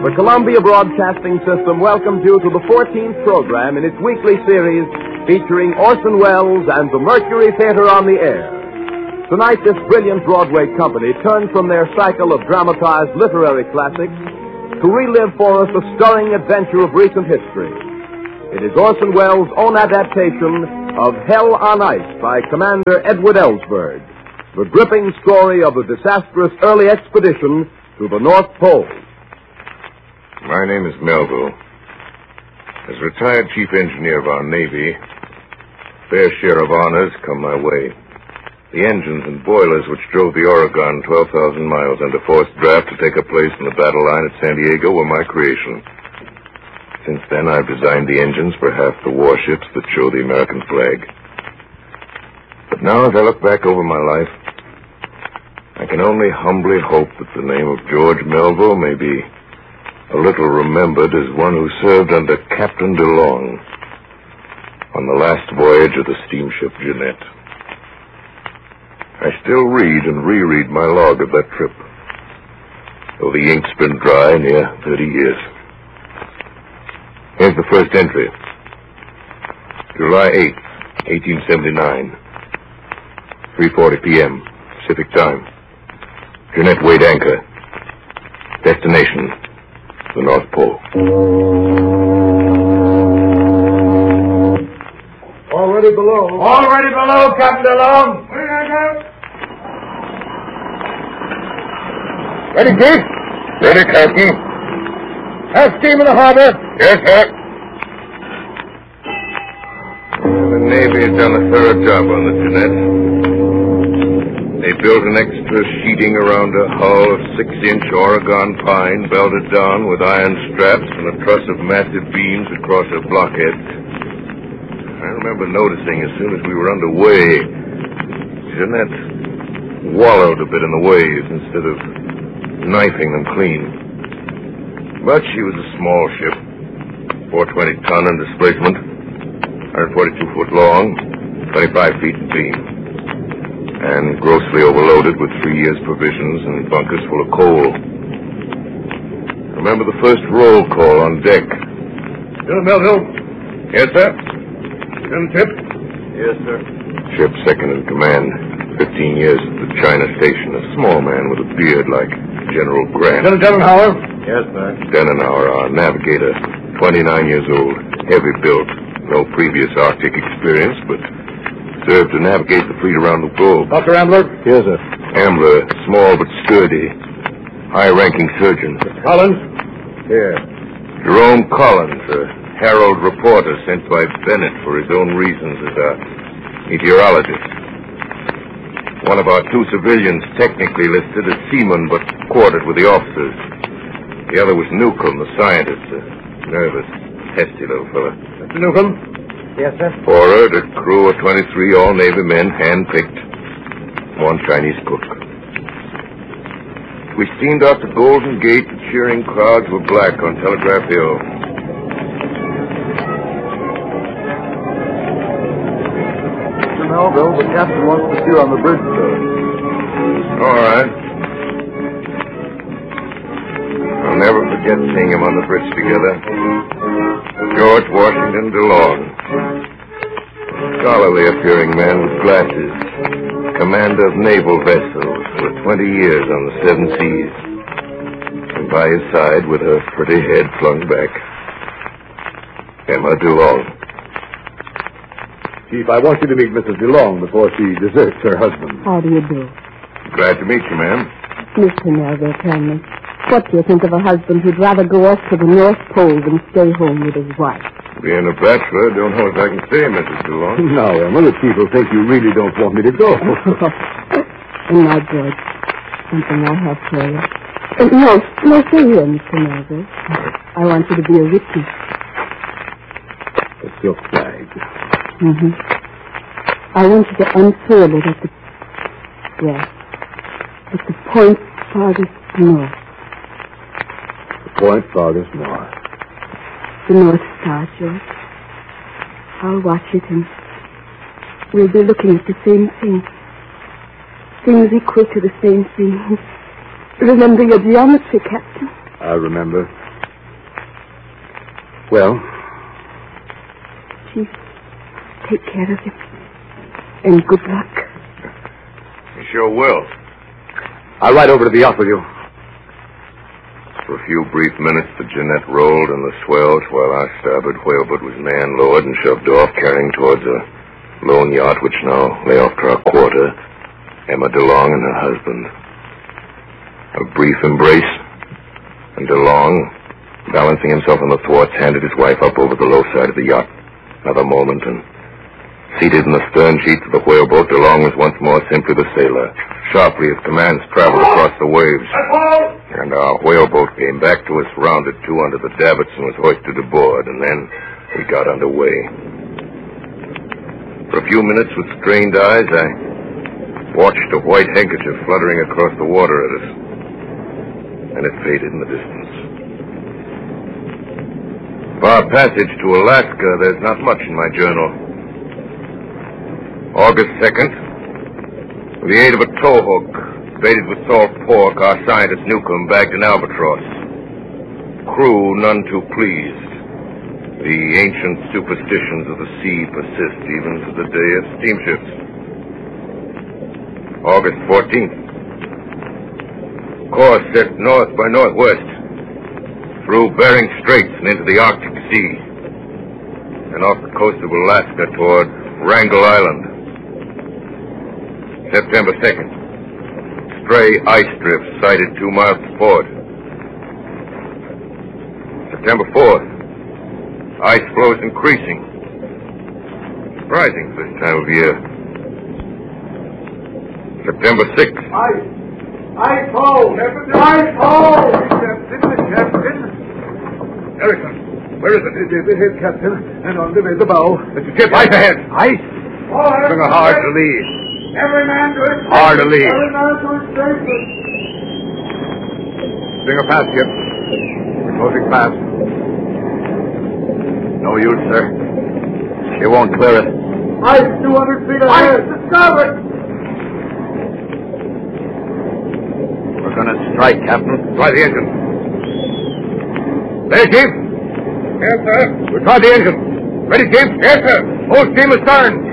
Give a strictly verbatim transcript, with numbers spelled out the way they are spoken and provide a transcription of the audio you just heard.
The Columbia Broadcasting System welcomes you to the fourteenth program in its weekly series featuring Orson Welles and the Mercury Theater on the Air. Tonight, this brilliant Broadway company turns from their cycle of dramatized literary classics to relive for us the stirring adventure of recent history. It is Orson Welles' own adaptation of Hell on Ice by Commander Edward Ellsberg, the gripping story of a disastrous early expedition to the North Pole. My name is Melville. As retired chief engineer of our Navy, a fair share of honors come my way. The engines and boilers which drove the Oregon twelve thousand miles under forced draft to take a place in the battle line at San Diego were my creation. Since then, I've designed the engines for half the warships that show the American flag. But now, as I look back over my life, I can only humbly hope that the name of George Melville may be a little remembered as one who served under Captain DeLong on the last voyage of the steamship Jeannette. I still read and reread my log of that trip, though the ink's been dry near thirty years. Here's the first entry. July eighth, eighteen seventy-nine, three forty p.m. Pacific Time. Jeannette weighed anchor. Destination, the North Pole. Already below. Already below, Captain DeLong. Ready, Chief? Ready, Captain. Have steam in the harbor. Yes, sir. The Navy has done a thorough job on the Jeannette. They built an extra sheeting around a hull of six-inch Oregon pine, belted down with iron straps and a truss of massive beams across her blockhead. I remember noticing as soon as we were underway, Jeannette wallowed a bit in the waves instead of knifing them clean. But she was a small ship, four hundred twenty ton in displacement, one hundred forty-two foot long, twenty-five feet in beam, and grossly overloaded with three years' provisions and bunkers full of coal. I remember the first roll call on deck. Colonel Melville. Yes, sir? Colonel Tip. Yes, sir. Ship second in command. Fifteen years at the China station. A small man with a beard like General Grant. Lieutenant Denenauer. Yes, sir. Denenauer, our navigator. Twenty-nine years old. Heavy built. No previous Arctic experience, but served to navigate the fleet around the globe. Doctor Ambler. Yes, sir. Ambler, small but sturdy. High-ranking surgeon. Mister Collins. Here. Jerome Collins, a Herald reporter sent by Bennett for his own reasons as a meteorologist. One of our two civilians technically listed as seaman, but quartered with the officers. The other was Newcomb, the scientist, a nervous, testy little fellow. Mister Newcomb. Yes, sir. Forward, a crew of twenty-three all-Navy men, hand-picked. One Chinese cook. We steamed off the Golden Gate. The cheering crowds were black on Telegraph Hill. Mister Melville, the captain wants to see you on the bridge, sir. All right. I'll never forget seeing him on the bridge together. George Washington DeLong. Scholarly appearing man with glasses. Commander of naval vessels for twenty years on the seven seas. And by his side, with her pretty head flung back, Emma DeLong. Chief, I want you to meet Missus DeLong before she deserts her husband. How do you do? Glad to meet you, ma'am. Mister Melville, tell me, what do you think of a husband who'd rather go off to the North Pole than stay home with his wife? Being a bachelor, don't know if I can say, Missus DeLong. Now, Emma, the chief will think you really don't want me to go. And now, George, something I have for you. Uh, no, no, stay here, Mister Melville. I want you to be a witness. A silk flag. Mm-hmm. I want you to unfurl it at the... Yes. At the point farthest north. The point farthest north. The North Star, George. I'll watch it and we'll be looking at the same thing. Things equal to the same thing. Remember your geometry, Captain? I remember. Well? Chief, take care of him. And good luck. You sure will. I'll ride over to the yacht with you. For a few brief minutes, the Jeanette rolled in the swells while our starboard whaleboat was man-lowered and shoved off, carrying towards a lone yacht which now lay off to our quarter, Emma DeLong and her husband. A brief embrace, and DeLong, balancing himself on the thwarts, handed his wife up over the low side of the yacht. Another moment, and seated in the stern sheets of the whaleboat, DeLong was once more simply the sailor. Sharply, his commands traveled across the waves. And our whaleboat came back to us, rounded to under the davits, and was hoisted aboard. And then we got under way. For a few minutes, with strained eyes, I watched a white handkerchief fluttering across the water at us. And it faded in the distance. For our passage to Alaska, there's not much in my journal. August second, with the aid of a towhook, baited with salt pork, our scientist Newcomb bagged an albatross. Crew none too pleased. The ancient superstitions of the sea persist even to the day of steamships. August fourteenth. Course set north by northwest, through Bering Straits and into the Arctic Sea, and off the coast of Alaska toward Wrangel Island. September second. Stray ice drifts sighted two miles to port. September fourth. Ice floes increasing. Surprising for this time of year. September sixth. Ice! Ice hole! Ice hole! Captain, Captain. Erickson, where is it? It is ahead, Captain, and on the way the bow. It's a ship. Ice ahead. Ice? Bring her hard to lead. Every man to his station. Hard to lead. Every man to his station. Bring her past, Skip. We're closing fast. No use, sir. She won't clear it. Ice two hundred feet ahead. Ice to starboard. We're going to strike, Captain. Try the engine. There, Chief. Yes, sir. We'll try the engine. Ready, Chief? Yes, sir. Hold steam astern.